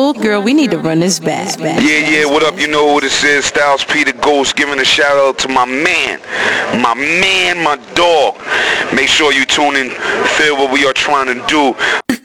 cool. Girl, we need to run this back. Yeah, what up? You know what it is. Styles P the Ghost giving a shout out to my man, my dog. Make sure you tune in, feel what we are trying to do.